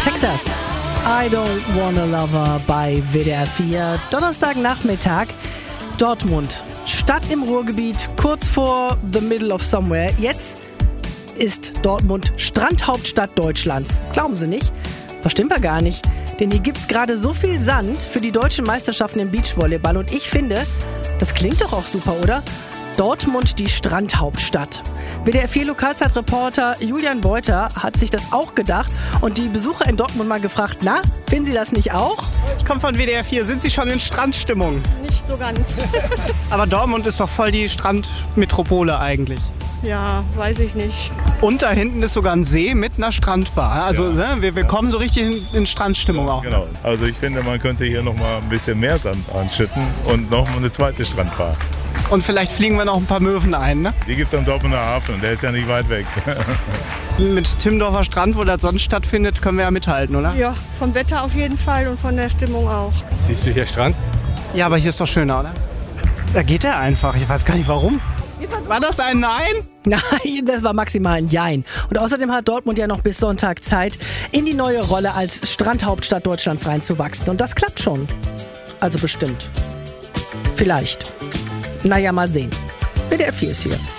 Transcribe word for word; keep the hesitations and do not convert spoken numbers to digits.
Texas. I don't wanna love her bei W D R vier. Donnerstagnachmittag. Dortmund. Stadt im Ruhrgebiet, kurz vor the middle of somewhere. Jetzt ist Dortmund Strandhauptstadt Deutschlands. Glauben Sie nicht? Verstimmen wir gar nicht. Denn hier gibt's gerade so viel Sand für die deutschen Meisterschaften im Beachvolleyball. Und ich finde, das klingt doch auch super, oder? Dortmund, die Strandhauptstadt. W D R vier Lokalzeitreporter Julian Beuter hat sich das auch gedacht und die Besucher in Dortmund mal gefragt, na, finden Sie das nicht auch? Ich komme von W D R vier. Sind Sie schon in Strandstimmung? Nicht so ganz. Aber Dortmund ist doch voll die Strandmetropole eigentlich. Ja, weiß ich nicht. Und da hinten ist sogar ein See mit einer Strandbar. Also Ja. ne, wir, wir kommen so richtig in, in Strandstimmung auch. Genau. Also ich finde, man könnte hier noch mal ein bisschen mehr Sand anschütten und noch mal eine zweite Strandbar. Und vielleicht fliegen wir noch ein paar Möwen ein, ne? Die gibt es am Dortmunder Hafen und der ist ja nicht weit weg. Mit Timmendorfer Strand, wo das sonst stattfindet, können wir ja mithalten, oder? Ja, vom Wetter auf jeden Fall und von der Stimmung auch. Siehst du hier Strand? Ja, aber hier ist doch schöner, oder? Da geht er einfach. Ich weiß gar nicht warum. War das ein Nein? Nein, das war maximal ein Jein. Und außerdem hat Dortmund ja noch bis Sonntag Zeit, in die neue Rolle als Strandhauptstadt Deutschlands reinzuwachsen. Und das klappt schon. Also bestimmt. Vielleicht. Naja, mal sehen. W D R vier ist hier.